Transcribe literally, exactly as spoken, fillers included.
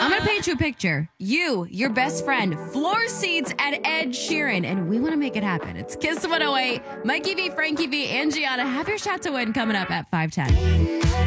I'm going to paint you a picture. You, your best friend, floor seats at Ed Sheeran, and we want to make it happen. It's Kiss one oh eight. Mikey V, Frankie V, and Gianna. Have your shot to win coming up at five ten.